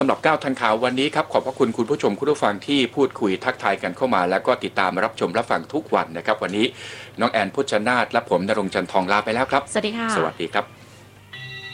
สำหรับ9ทันข่าววันนี้ครับขอบพระคุณคุณผู้ชมคุณผู้ฟังที่พูดคุยทักทายกันเข้ามาแล้วก็ติดตามรับชมรับฟังทุกวันนะครับวันนี้น้องแอนพุชนาธและผมณรงค์จันทร์ทองลาไปแล้วครับสวัสดีค่ะสวัสดีครับ